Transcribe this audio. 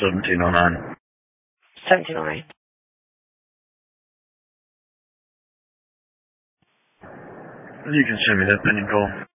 1709. 1709. You can send me that pending call.